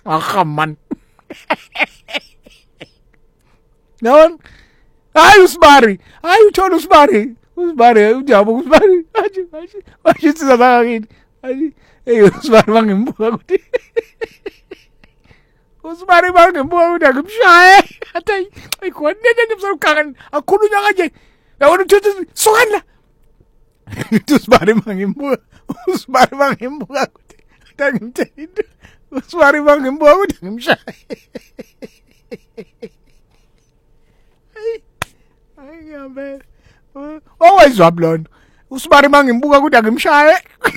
man. No. Hayi usibari. Hayi uthola usibari. Usibari ujabo usibari. Aje siza ngakini. Aje usibari mangimbuka ukuthi. Usibari mangimbuka ukuthi ngimshaye. Athi ayikhona ngizokukaka akhulunywa kanje. Yabona ukuthi sokana. Usibari mangimbuka. Usibari mangimbuka ukuthi ngimthini. Usibari mangimbuka ukuthi ngimshaye. Ngiyambe. Owayizwa blonde. Usibari mangimbuka ukuthi ngimshaye.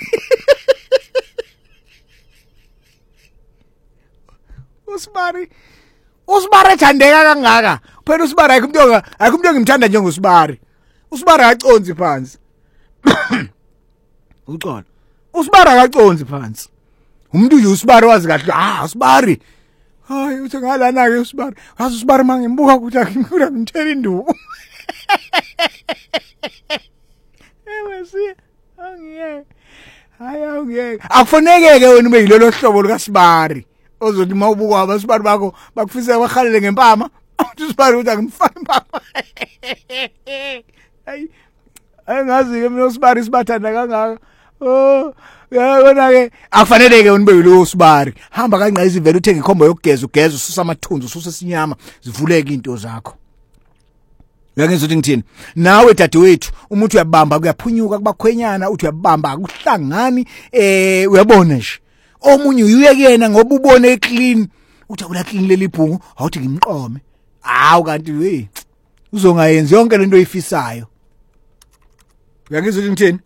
Usibari ethandeka kangaka. Phela usibari ayikumuntu engimthanda njengosibari. Usibari akaconzi phansi. Uqola. Usibari akaconzi phansi. Umuntu nje usibari wazi kahle. Usibari. Hayi uthi ngalana ke usibari. Wazi usibari mangimbuka ukuthi ngimthela induku. Ewesi angiyeke. Hayi angiyeke. Akufoneke wena ube yilolo hlobo likaSibari. Ozothi mawubuka abasibari bakho bakufisa bakhalele ngempama. Usibari uthi ngimfaka impama. Hayi angazi ke mina usibari sibathanda kangaka. Yabona ke akufaneleke wena ube yilo usibari. Hamba kanqayisi vele uthenge ikhombo yokugeza ugeza ususa amathunzi ususa isinyama zivuleke into zakho. Uyangizothi ngithini nawe dadewethu umuntu uyabamba kuyaphunyuka kubakhwenyana uthi uyabamba akuhlangani uyabona nje omunye uyekena ngoba ubone eclean uthi akula clean leli bhungu awuthi ngimqome kanti we uzongayenzi yonke lento oyifisayo. Uyangizothi ngithini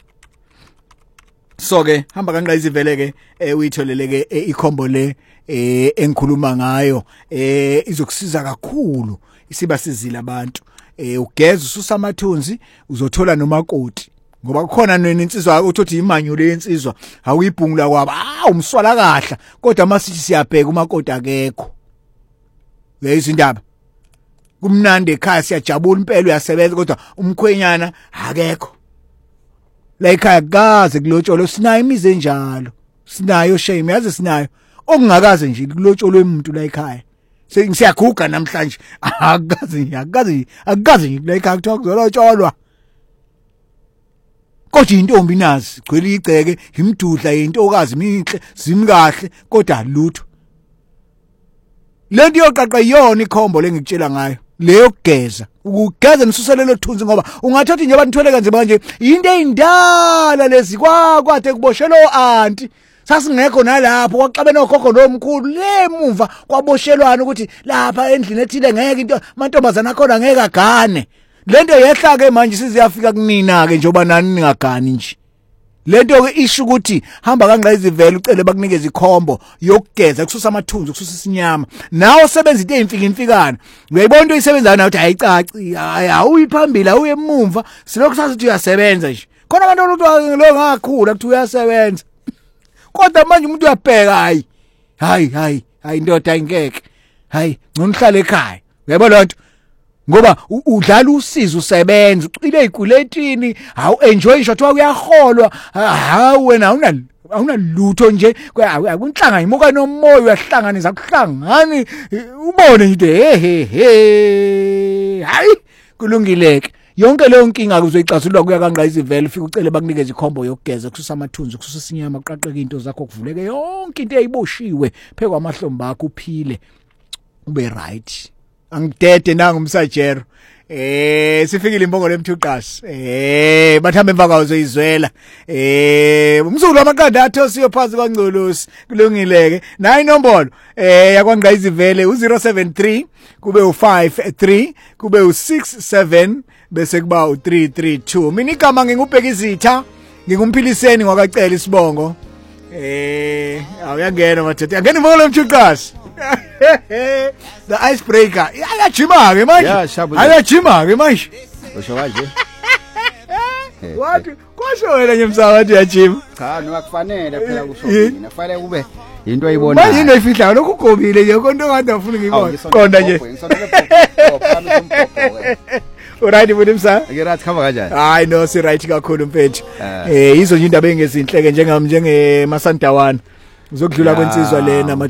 so ke hamba kanqayisi vele ke uyitholele ke ikhombo le engikhuluma ngayo izokusiza kakhulu isiba sizile abantu. Ugeza ususa amathunzi uzothola nomakoti ngoba kukhona neninsizwa uthi imanyule yensizwa awuyibhungula kwaba umswala kahla kodwa masithi siyabheka umakoti akekho. Uyayizwa indaba kumnandi ekhaya siyajabula impela uyasebenza kodwa umkhwenyana akekho. La ekhaya kaze kulotsholo sinayo imize njalo sinayo shame yazi sinayo okungakaze nje kulotsholo umuntu la ekhaya. Siyaguga namhlanje akazi la ekhaya kuthiwa kuzolotsholwa kodwa intombi nazi gcwele igceke imdudla yentokazi minhle zimkahle kodwa lutho lento yoqaqa yona ikhombo lengikutshela ngayo leyo kugeza ukugeza nisuselelo thunzi ngoba ungathathi nje abantu thwele kanzima nje into eyindala lezi kwakade kuboshelwa aunti sasingekho nalapho kwaxabene okhokho nomkhulu lemumva kwaboshelwana ukuthi lapha endlini ethile ngeke into amantombazana akhona ngeke agane lento yehla ke manje siziyafika kunina ke njoba nani ningagani nje lento ke isho ukuthi hamba kanqayisi vele ucele bakunikeza ikhombo yokugeza kususa amathunzi kususa isinyama nawo sebenza into eyimfikana uyayibona into oyisebenzana uthi ayicaci awuyiphambili awuyemumva silokhu sasithi uyasebenza nje khona abantu lo ngakhula kuthi uyasebenza kodwa manje umuntu uyabheka hayi indoda ingeke hayi ngcono uhlale ekhaya uyabona lonto ngoba udlala usizo usebenza ucile ikuletini hawu enjoy ngisho thiwa uyaholwa hawu wena awunalutho nje akunhlanga imuka nomoya uyahlanganisa kuhlangani ubone nje hayi kulungileke yonke leyo nkinga kuzoyicazulwa kuya kanqayisi vele ufike ucele bakunikeza ikhombo yokugeza kususa amathunzi kususa isinyama kuqaqeka into zakho kuvuleke yonke into eyiboshiwe phekwa amahlomba akho uphile ube right angidede nangumsajero sifikile imbongolo emthuqasi bathamba emva kwazo izwela umsulu wamaqanda athosiyo phansi kwaNgcolosi kulungileke nayi inombolo yakwaNqayisi vele u073 kube u53 kube u67 bese kuba u332 mina igama ngingubheka izitha ngingumpiliseni ngokacela isibongo awuyangena madoda angena imbongolo emthuqasi the icebreaker ayajima ke manje ayajima ke manje usho kanje wathi kwasho wena nje msakathi yajima cha no akufanele phela kusho mina kufanele kube into ayibonayo manje into efihlayo lokhu ugobile nje konke okade afuna ngibone qonda nje Alright futhi msa ngirathi khamba kanjani hayi no si right kakhulu mfethu izo nje indaba engezinhleke njengami njenge Masandawana uzokudlula kwensizwa lena